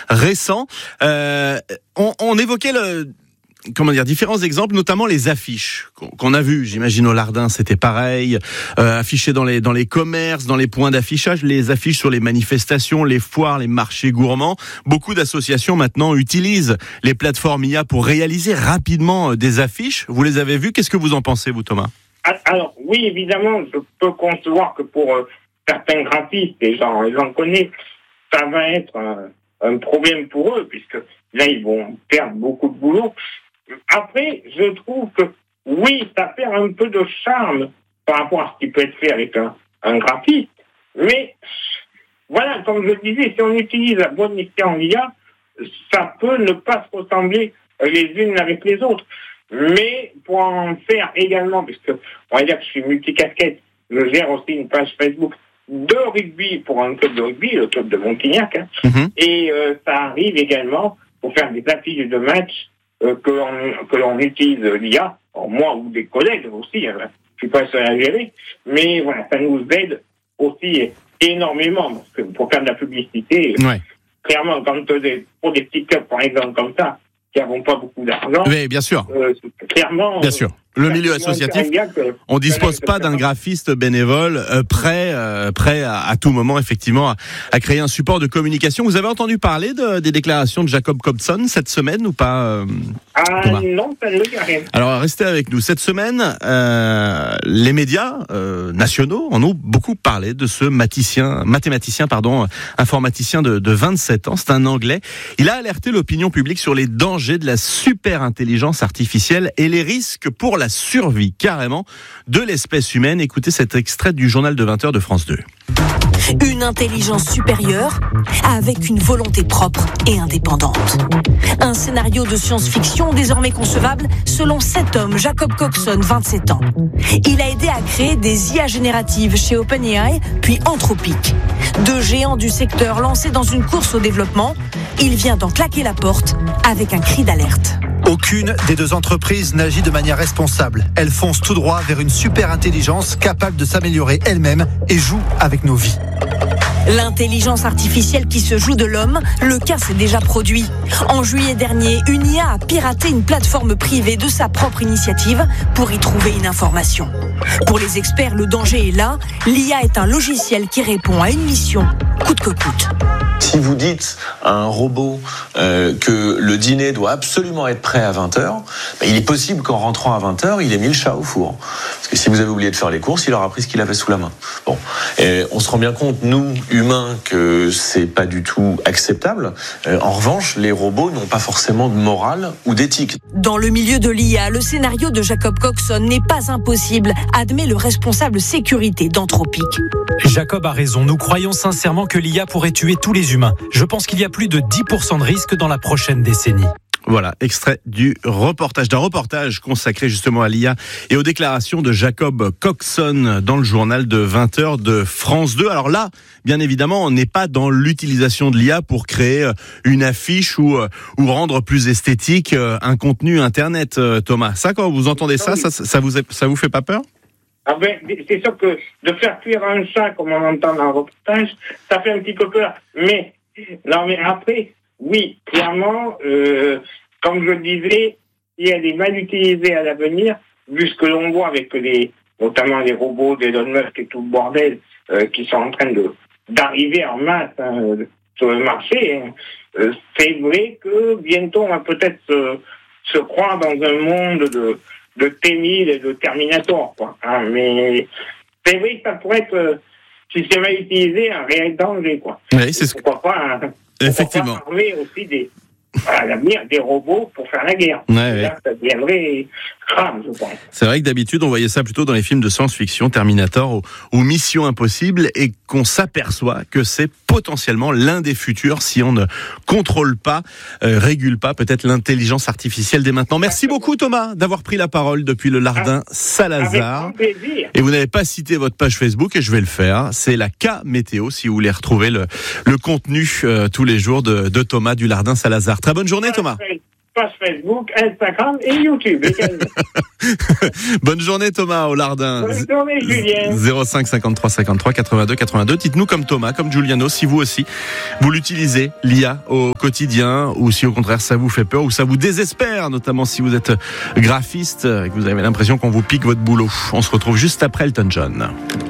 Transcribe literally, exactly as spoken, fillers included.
récents. Euh, on, on évoquait le... Comment dire, différents exemples, notamment les affiches qu'on a vues. J'imagine au Lardin, c'était pareil, euh, affichées dans les dans les commerces, dans les points d'affichage, les affiches sur les manifestations, les foires, les marchés gourmands. Beaucoup d'associations maintenant utilisent les plateformes I A pour réaliser rapidement des affiches. Vous les avez vues? Qu'est-ce que vous en pensez, vous, Thomas? Alors oui, évidemment, je peux concevoir que pour euh, certains graphistes, les gens, les gens connaissent, ça va être un, un problème pour eux, puisque là ils vont perdre beaucoup de boulot. Après, je trouve que, oui, ça perd un peu de charme par rapport à ce qui peut être fait avec un, un graphiste, mais voilà, comme je disais, si on utilise la bonne expérience I A, ça peut ne pas se ressembler les unes avec les autres. Mais pour en faire également, puisque on va dire que je suis multicasquette, je gère aussi une page Facebook de rugby pour un club de rugby, le club de Montignac, hein, mm-hmm. et euh, ça arrive également pour faire des affiches de matchs Euh, que l'on que l'on utilise l'I A, alors moi ou des collègues aussi, hein, je suis pas seul à gérer, mais voilà, ça nous aide aussi énormément, parce que pour faire de la publicité, ouais. clairement, quand des, pour des petits clubs, par exemple, comme ça, qui n'avons pas beaucoup d'argent, oui, bien sûr, euh, clairement, bien sûr. Le milieu associatif, on dispose pas d'un graphiste bénévole euh, prêt, euh, prêt à, à tout moment, effectivement, à, à créer un support de communication. Vous avez entendu parler de, des déclarations de Jacob Coxon cette semaine ou pas, euh, Ah Thomas? Non, ça ne me dit rien. Alors, restez avec nous. Cette semaine, euh, les médias euh, nationaux en ont beaucoup parlé de ce mathématicien, mathématicien, pardon, informaticien de, de vingt-sept ans. C'est un Anglais. Il a alerté l'opinion publique sur les dangers de la super intelligence artificielle et les risques pour la survie carrément de l'espèce humaine. Écoutez cet extrait du journal de vingt heures de France deux. Une intelligence supérieure avec une volonté propre et indépendante. Un scénario de science-fiction désormais concevable selon cet homme, Jacob Coxon, vingt-sept ans. Il a aidé à créer des I A génératives chez OpenAI, puis Anthropic. Deux géants du secteur lancés dans une course au développement. Il vient d'en claquer la porte avec un cri d'alerte. Aucune des deux entreprises n'agit de manière responsable. Elles foncent tout droit vers une super intelligence capable de s'améliorer elle-même et joue avec nos vies. L'intelligence artificielle qui se joue de l'homme, le cas s'est déjà produit. En juillet dernier, une I A a piraté une plateforme privée de sa propre initiative pour y trouver une information. Pour les experts, le danger est là. L'I A est un logiciel qui répond à une mission, coûte que coûte. Si vous dites à un robot euh, que le dîner doit absolument être prêt à vingt heures, bah, il est possible qu'en rentrant à vingt heures, il ait mis le chat au four. Parce que si vous avez oublié de faire les courses, il aura pris ce qu'il avait sous la main. Bon, et on se rend bien compte, nous, humains, que c'est pas du tout acceptable. Euh, en revanche, les robots n'ont pas forcément de morale ou d'éthique. Dans le milieu de l'I A, le scénario de Jacob Coxon n'est pas impossible, admet le responsable sécurité d'Anthropic. Jacob a raison, nous croyons sincèrement que l'I A pourrait tuer tous les humains. Je pense qu'il y a plus de dix pour cent de risque dans la prochaine décennie. Voilà, extrait du reportage, d'un reportage consacré justement à l'I A et aux déclarations de Jacob Coxon dans le journal de vingt heures de France deux. Alors là, bien évidemment, on n'est pas dans l'utilisation de l'I A pour créer une affiche ou, ou rendre plus esthétique un contenu Internet, Thomas. Ça, quand vous entendez ça, ça, ça vous, ça vous fait pas peur ? Ah ben, c'est sûr que de faire cuire un chat, comme on entend dans le reportage, ça fait un petit peu peur. Mais, non mais après, oui, clairement, euh, comme je le disais, si elle est mal utilisée à l'avenir, vu ce que l'on voit avec les, notamment les robots d'Elon Musk et tout le bordel, euh, qui sont en train de d'arriver en masse hein, sur le marché, hein, euh, c'est vrai que bientôt on va peut-être se, se croire dans un monde de de T mille et de Terminator, quoi. Hein, mais c'est vrai que ça pourrait être, euh, si c'est mal utilisé, un réel danger, quoi. Oui, c'est ce pourquoi pas, hein, effectivement. Pourquoi pas armer aussi des, à l'avenir, des robots pour faire la guerre. Ouais, là, ouais. Ça deviendrait grave, je pense. C'est vrai que d'habitude, on voyait ça plutôt dans les films de science-fiction, Terminator ou, ou Mission Impossible, et qu'on s'aperçoit que c'est potentiellement l'un des futurs si on ne contrôle pas, euh, régule pas peut-être l'intelligence artificielle dès maintenant. Merci beaucoup Thomas d'avoir pris la parole depuis le Lardin Salazar. Avec grand plaisir. Et vous n'avez pas cité votre page Facebook et je vais le faire. C'est la K Météo si vous voulez retrouver le, le contenu euh, tous les jours de, de Thomas du Lardin Salazar. Très bonne journée Thomas. page Facebook, Instagram et YouTube également. Bonne journée Thomas au Lardin. Bonne journée Julien. zéro cinq cinquante-trois cinquante-trois quatre-vingt-deux quatre-vingt-deux. Dites-nous comme Thomas, comme Giuliano, si vous aussi vous l'utilisez l'I A au quotidien, ou si au contraire ça vous fait peur ou ça vous désespère, notamment si vous êtes graphiste et que vous avez l'impression qu'on vous pique votre boulot. On se retrouve juste après Elton John.